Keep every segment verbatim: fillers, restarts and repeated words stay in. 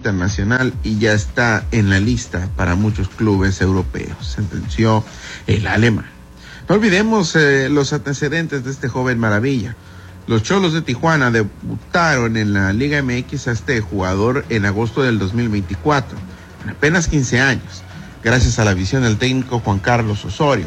internacional y ya está en la lista para muchos clubes europeos, sentenció el alemán. No olvidemos eh, los antecedentes de este joven maravilla. Los Xolos de Tijuana debutaron en la Liga M X a este jugador en agosto del dos mil veinticuatro, con apenas quince años, gracias a la visión del técnico Juan Carlos Osorio.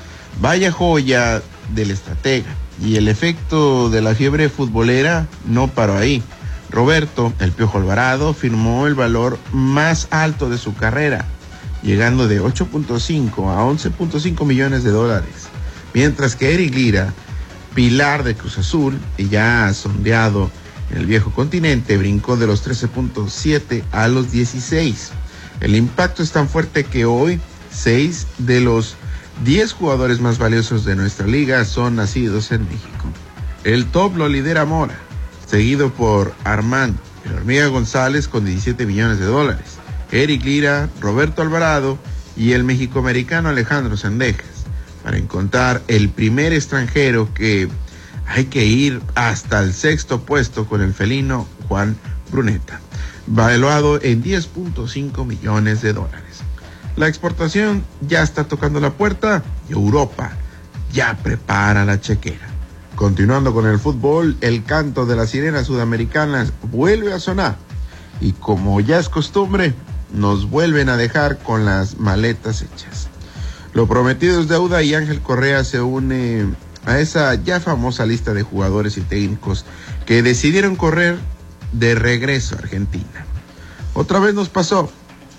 Vaya joya del estratega, y el efecto de la fiebre futbolera no paró ahí. Roberto El Piojo Alvarado firmó el valor más alto de su carrera, llegando de ocho punto cinco a once punto cinco millones de dólares, mientras que Eric Lira, pilar de Cruz Azul y ya sondeado en el viejo continente, brincó de los trece punto siete a los dieciséis. El impacto es tan fuerte que hoy seis de los diez jugadores más valiosos de nuestra liga son nacidos en México. El top lo lidera Mora, seguido por Armando el Hormiga González con diecisiete millones de dólares, Eric Lira, Roberto Alvarado y el mexicoamericano Alejandro Sendejas, para encontrar el primer extranjero que hay que ir hasta el sexto puesto con el felino Juan Bruneta, valuado en diez punto cinco millones de dólares. La exportación ya está tocando la puerta y Europa ya prepara la chequera. Continuando con el fútbol, el canto de las sirenas sudamericanas vuelve a sonar y, como ya es costumbre, nos vuelven a dejar con las maletas hechas. Lo prometido es deuda y Ángel Correa se une a esa ya famosa lista de jugadores y técnicos que decidieron correr de regreso a Argentina. Otra vez nos pasó.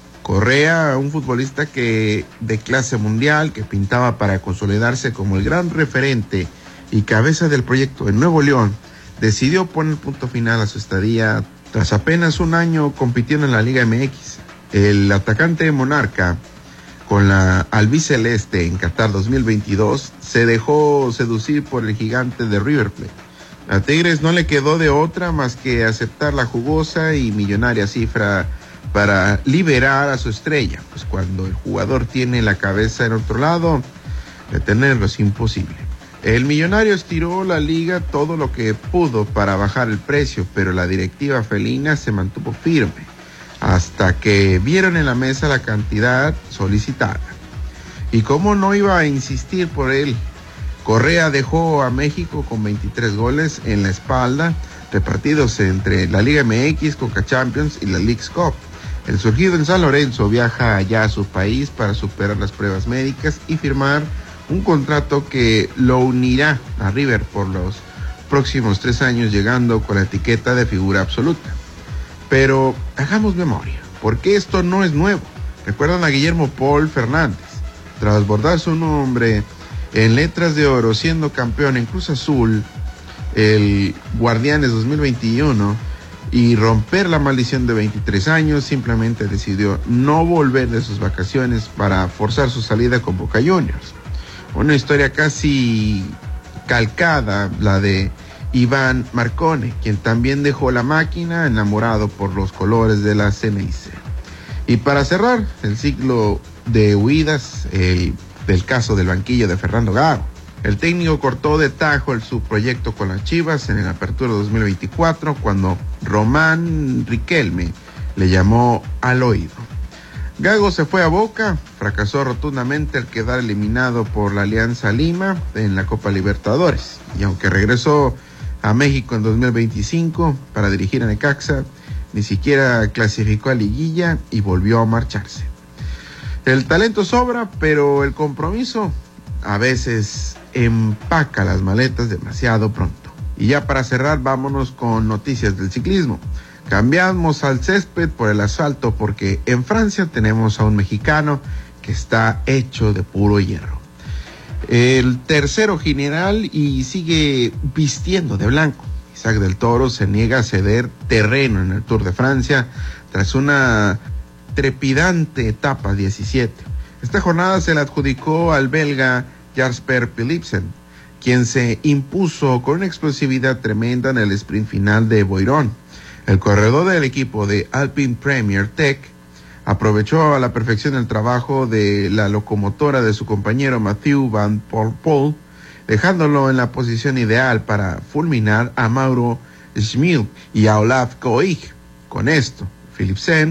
Correa, un futbolista que de clase mundial, que pintaba para consolidarse como el gran referente y cabeza del proyecto en Nuevo León, decidió poner punto final a su estadía tras apenas un año compitiendo en la Liga M X. El atacante monarca, con la albiceleste en Qatar dos mil veintidós, se dejó seducir por el gigante de River Plate. A Tigres no le quedó de otra más que aceptar la jugosa y millonaria cifra para liberar a su estrella, pues cuando el jugador tiene la cabeza en otro lado, detenerlo es imposible. El millonario estiró la liga todo lo que pudo para bajar el precio, pero la directiva felina se mantuvo firme hasta que vieron en la mesa la cantidad solicitada. ¿Y cómo no iba a insistir por él? Correa dejó a México con veintitrés goles en la espalda, repartidos entre la Liga M X, Conca Champions y la Leagues Cup. El surgido en San Lorenzo viaja allá a su país para superar las pruebas médicas y firmar un contrato que lo unirá a River por los próximos tres años, llegando con la etiqueta de figura absoluta. Pero hagamos memoria, porque esto no es nuevo. ¿Recuerdan a Guillermo Paul Fernández? Tras bordar su nombre en letras de oro, siendo campeón en Cruz Azul, el Guardianes dos mil veintiuno, y romper la maldición de veintitrés años, simplemente decidió no volver de sus vacaciones para forzar su salida con Boca Juniors. Una historia casi calcada, la de Iván Marcone, quien también dejó la máquina enamorado por los colores de la C M I C. Y para cerrar el ciclo de huidas, el del caso del banquillo de Fernando Gago, el técnico cortó de tajo el subproyecto con las Chivas en el Apertura dos mil veinticuatro, cuando Román Riquelme le llamó al oído. Gago se fue a Boca, fracasó rotundamente al quedar eliminado por la Alianza Lima en la Copa Libertadores, y aunque regresó a México en dos mil veinticinco para dirigir a Necaxa, ni siquiera clasificó a liguilla y volvió a marcharse. El talento sobra, pero el compromiso a veces empaca las maletas demasiado pronto. Y ya para cerrar, vámonos con noticias del ciclismo. Cambiamos al césped por el asfalto porque en Francia tenemos a un mexicano que está hecho de puro hierro. El tercero general y sigue vistiendo de blanco. Isaac del Toro se niega a ceder terreno en el Tour de Francia tras una trepidante etapa diecisiete. Esta jornada se la adjudicó al belga Jasper Philipsen, quien se impuso con una explosividad tremenda en el sprint final de Boirón. El corredor del equipo de Alpine Premier Tech aprovechó a la perfección el trabajo de la locomotora de su compañero Mathieu Van Poel, dejándolo en la posición ideal para fulminar a Mauro Schmid y a Olaf Koig. Con esto, Philipsen